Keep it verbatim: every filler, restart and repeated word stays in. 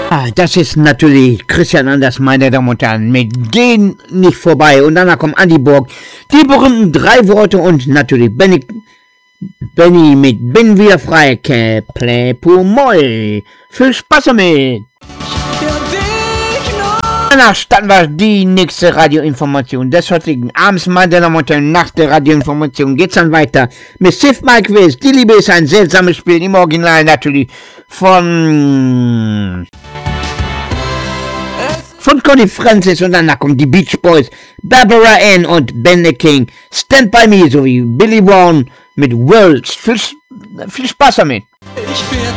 Ah, das ist natürlich Christian Anders, meine Damen und Herren. Mit Gehen nicht vorbei. Und danach kommt Andi Borg. Die berühmten drei Worte und natürlich Benny, Benny mit Bin wieder frei. Play pour moll. Viel Spaß damit. Danach starten wir die nächste Radioinformation des heutigen Abends, meine Damen und Herren. Nach der Radioinformation geht's dann weiter mit Sif Mike Wiz. Die Liebe ist ein seltsames Spiel, im Original natürlich von von Connie Francis, und danach kommen die Beach Boys, Barbara Ann und Ben the King, Stand By Me sowie Billy Brown mit Worlds. Viel, viel Spaß damit. Ich werde